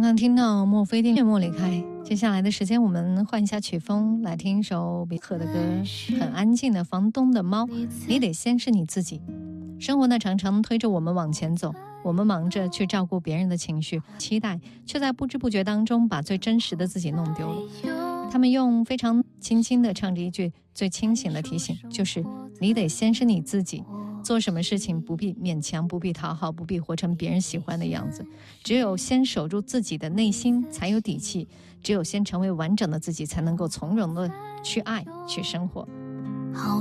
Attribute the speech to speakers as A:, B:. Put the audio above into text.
A: 刚听到墨菲定月末离开，接下来的时间我们换一下曲风，来听一首比克的歌，很安静的房东的猫。你得先是你自己。生活呢常常推着我们往前走，我们忙着去照顾别人的情绪期待，却在不知不觉当中把最真实的自己弄丢了。他们用非常轻轻地唱着一句最清醒的提醒，就是你得先是你自己。做什么事情不必勉强，不必讨好，不必活成别人喜欢的样子，只有先守住自己的内心才有底气，只有先成为完整的自己，才能够从容的去爱去生活。